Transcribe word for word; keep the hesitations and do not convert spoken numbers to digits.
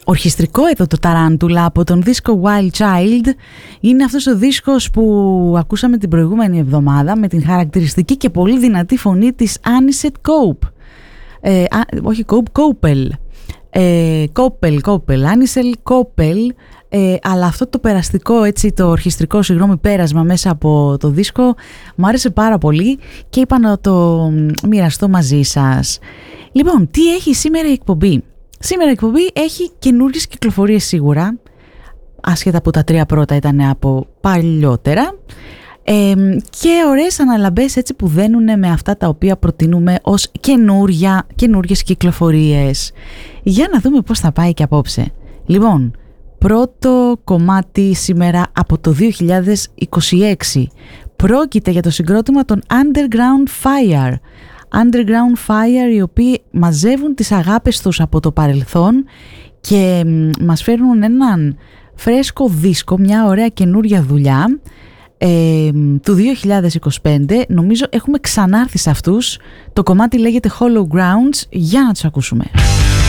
ορχιστρικό εδώ το Ταράντουλα από τον δίσκο Wild Child. Είναι αυτός ο δίσκος που ακούσαμε την προηγούμενη εβδομάδα με την χαρακτηριστική και πολύ δυνατή φωνή της Anisette Cope. Ε, α, όχι Cope, Coppel. Ε, Coppel, Coppel, Anisette Coppel. Ε, αλλά αυτό το περαστικό, έτσι, το ορχιστρικό συγγνώμη πέρασμα μέσα από το δίσκο μου άρεσε πάρα πολύ και είπα να το μοιραστώ μαζί σας. Λοιπόν, τι έχει σήμερα η εκπομπή? Σήμερα η εκπομπή έχει καινούργιες κυκλοφορίες σίγουρα, άσχετα που τα τρία πρώτα ήταν από παλιότερα, ε, και ωραίες αναλαμπές, έτσι, που δένουν με αυτά τα οποία προτείνουμε ως καινούρια, καινούργιες κυκλοφορίες. Για να δούμε πώς θα πάει και απόψε. Λοιπόν, πρώτο κομμάτι σήμερα από το δύο χιλιάδες είκοσι έξι. Πρόκειται για το συγκρότημα των Underground Fire. Underground Fire, οι οποίοι μαζεύουν τις αγάπες τους από το παρελθόν και μας φέρνουν έναν φρέσκο δίσκο, μια ωραία καινούρια δουλειά ε, του δύο χιλιάδες είκοσι πέντε. Νομίζω έχουμε ξανάρθει σε αυτούς. Το κομμάτι λέγεται Hollow Grounds. Για να τους ακούσουμε.